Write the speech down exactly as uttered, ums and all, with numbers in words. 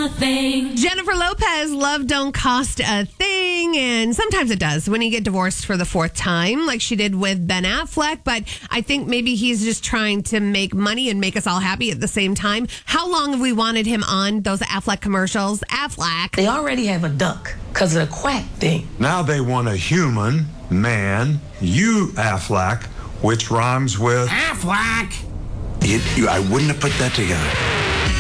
a thing. Jennifer Lopez, love don't cost a thing. And sometimes it does when you get divorced for the fourth time, like she did with Ben Affleck. But I think maybe he's just trying to make money and make us all happy at the same time. How long have we wanted him on those Affleck commercials? Affleck. They already have a duck because of the quack thing. Now they want a human, man, you Affleck, which rhymes with Affleck. You, you, I wouldn't have put that together.